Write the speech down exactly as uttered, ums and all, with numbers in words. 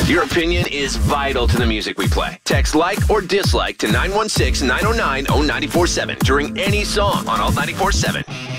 Your opinion is vital to the music we play. Text like or dislike to nine one six, nine oh nine, oh nine four seven during any song on Alt ninety-four point seven.